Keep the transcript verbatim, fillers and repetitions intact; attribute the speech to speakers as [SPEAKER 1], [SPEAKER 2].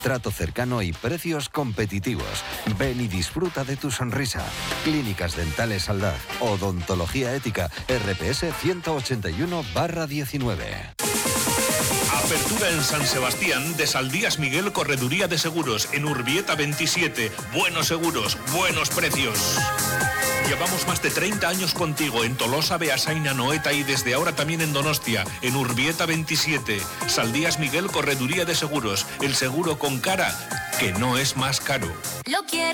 [SPEAKER 1] Trato cercano y precios competitivos. Ven y disfruta de tu sonrisa. Clínicas Dentales Aldaz. Odontología Ética. R P S ciento ochenta y uno barra diecinueve.
[SPEAKER 2] Apertura en San Sebastián de Saldías Miguel Correduría de Seguros en Urbieta veintisiete. Buenos seguros, buenos precios. Llevamos más de treinta años contigo en Tolosa, Beasain, Noeta y desde ahora también en Donostia, en Urbieta veintisiete. Saldías Miguel Correduría de Seguros, el seguro con cara que no es más caro.
[SPEAKER 3] Lo quiero.